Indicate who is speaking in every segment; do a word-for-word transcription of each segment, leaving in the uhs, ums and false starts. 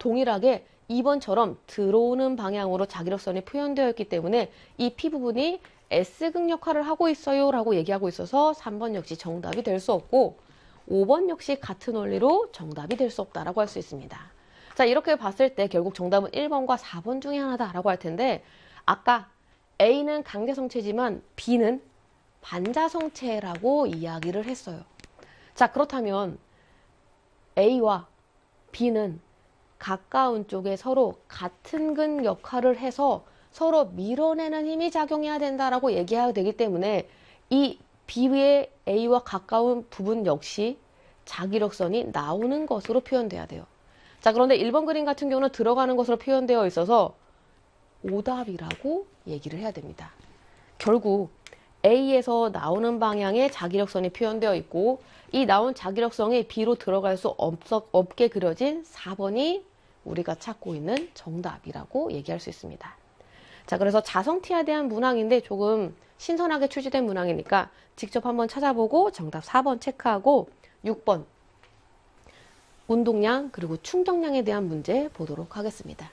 Speaker 1: 동일하게 이 번처럼 들어오는 방향으로 자기력선이 표현되어 있기 때문에 이 P 부분이 S극 역할을 하고 있어요 라고 얘기하고 있어서 삼 번 역시 정답이 될 수 없고 오 번 역시 같은 원리로 정답이 될 수 없다라고 할 수 있습니다. 자, 이렇게 봤을 때 결국 정답은 일 번과 사 번 중에 하나다라고 할 텐데 아까 A는 강제성체지만 B는 반자성체라고 이야기를 했어요. 자, 그렇다면 A와 B는 가까운 쪽에 서로 같은 근 역할을 해서 서로 밀어내는 힘이 작용해야 된다라고 얘기해야 되기 때문에 이 B의 A와 가까운 부분 역시 자기력선이 나오는 것으로 표현돼야 돼요. 자, 그런데 일 번 그림 같은 경우는 들어가는 것으로 표현되어 있어서 오답이라고 얘기를 해야 됩니다. 결국 A에서 나오는 방향의 자기력선이 표현되어 있고 이 나온 자기력성이 B로 들어갈 수 없, 없게 그려진 사 번이 우리가 찾고 있는 정답이라고 얘기할 수 있습니다. 자, 그래서 자성티에 대한 문항인데 조금 신선하게 출제된 문항이니까 직접 한번 찾아보고 정답 사 번 체크하고 육 번 운동량 그리고 충격량에 대한 문제 보도록 하겠습니다.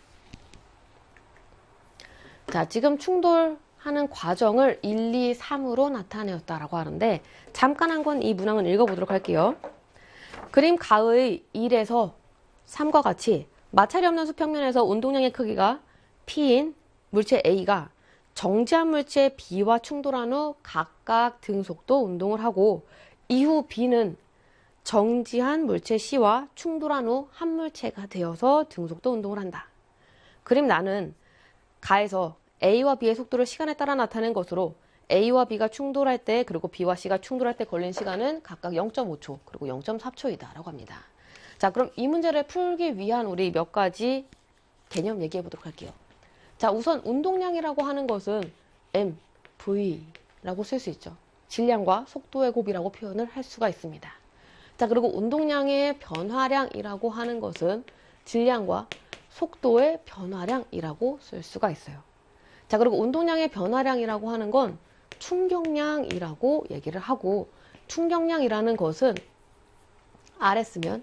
Speaker 1: 자, 지금 충돌하는 과정을 일, 이, 삼으로 나타내었다라고 하는데 잠깐 한 건 이 문항은 읽어보도록 할게요. 그림 가의 일에서 삼과 같이 마찰이 없는 수평면에서 운동량의 크기가 P인 물체 A가 정지한 물체 B와 충돌한 후 각각 등속도 운동을 하고 이후 B는 정지한 물체 C와 충돌한 후 한 물체가 되어서 등속도 운동을 한다. 그림 나는 가에서 A와 B의 속도를 시간에 따라 나타낸 것으로 A와 B가 충돌할 때 그리고 B와 C가 충돌할 때 걸린 시간은 각각 영 점 오 초 그리고 영 점 사 초이다 라고 합니다. 자, 그럼 이 문제를 풀기 위한 우리 몇 가지 개념 얘기해 보도록 할게요. 자, 우선 운동량이라고 하는 것은 엠, 브이라고 쓸 수 있죠. 질량과 속도의 곱이라고 표현을 할 수가 있습니다. 자, 그리고 운동량의 변화량이라고 하는 것은 질량과 속도의 변화량이라고 쓸 수가 있어요. 자, 그리고 운동량의 변화량이라고 하는 건 충격량이라고 얘기를 하고 충격량이라는 것은 아래 쓰면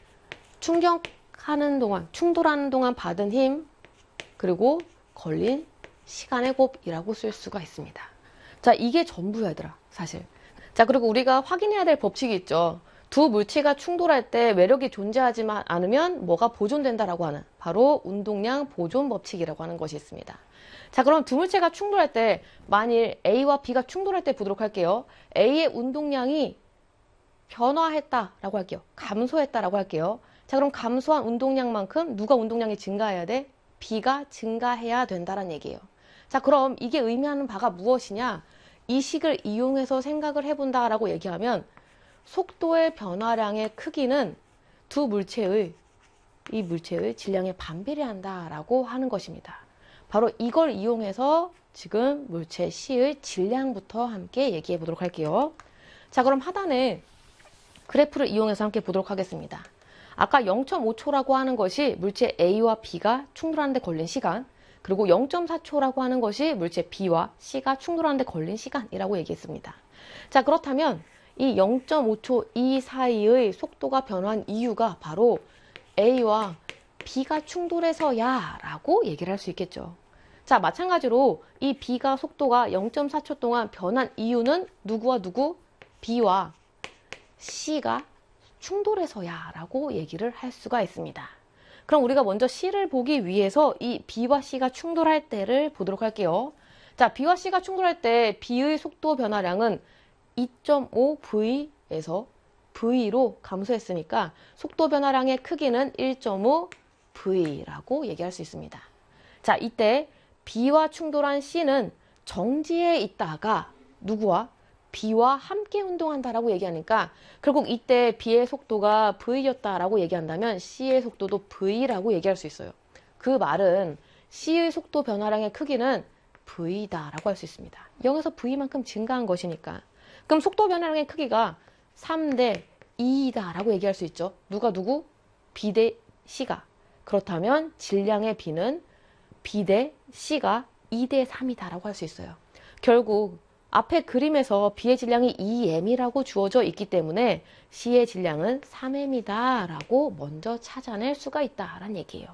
Speaker 1: 충격하는 동안, 충돌하는 동안 받은 힘 그리고 걸린 시간의 곱이라고 쓸 수가 있습니다. 자, 이게 전부야 얘들아 사실. 자, 그리고 우리가 확인해야 될 법칙이 있죠. 두 물체가 충돌할 때 외력이 존재하지 않으면 뭐가 보존된다라고 하는 바로 운동량 보존 법칙이라고 하는 것이 있습니다. 자, 그럼 두 물체가 충돌할 때 만일 A와 B가 충돌할 때 보도록 할게요. A의 운동량이 변화했다라고 할게요. 감소했다라고 할게요. 자, 그럼 감소한 운동량만큼 누가 운동량이 증가해야 돼? B가 증가해야 된다는 얘기예요. 자, 그럼 이게 의미하는 바가 무엇이냐? 이 식을 이용해서 생각을 해본다라고 얘기하면 속도의 변화량의 크기는 두 물체의 이 물체의 질량에 반비례한다라고 하는 것입니다. 바로 이걸 이용해서 지금 물체 C의 질량부터 함께 얘기해 보도록 할게요. 자, 그럼 하단에 그래프를 이용해서 함께 보도록 하겠습니다. 아까 영 점 오 초라고 하는 것이 물체 A와 B가 충돌하는 데 걸린 시간, 그리고 영 점 사 초라고 하는 것이 물체 B와 C가 충돌하는 데 걸린 시간이라고 얘기했습니다. 자, 그렇다면 이 영 점 오 초 이 사이의 속도가 변화한 이유가 바로 A와 B가 충돌해서야 라고 얘기를 할 수 있겠죠. 자, 마찬가지로 이 B가 속도가 영 점 사 초 동안 변한 이유는 누구와 누구? B와 C가 충돌해서야 라고 얘기를 할 수가 있습니다. 그럼 우리가 먼저 C를 보기 위해서 이 B와 C가 충돌할 때를 보도록 할게요. 자, B와 C가 충돌할 때 B의 속도 변화량은 이 점 오 브이에서 V로 감소했으니까 속도 변화량의 크기는 일 점 오 브이라고 얘기할 수 있습니다. 자, 이때 B와 충돌한 C는 정지해 있다가 누구와? B와 함께 운동한다라고 얘기하니까 결국 이때 B의 속도가 V였다라고 얘기한다면 C의 속도도 V라고 얘기할 수 있어요. 그 말은 C의 속도 변화량의 크기는 V다라고 할 수 있습니다. 영에서 V만큼 증가한 것이니까. 그럼 속도 변화량의 크기가 삼 대 이다라고 얘기할 수 있죠. 누가 누구? B 대 C가. 그렇다면 질량의 B는 B 대 C가 이 대 삼이다라고 할 수 있어요. 결국 앞에 그림에서 B의 질량이 이 엠이라고 주어져 있기 때문에 C의 질량은 삼 엠이다라고 먼저 찾아낼 수가 있다라는 얘기예요.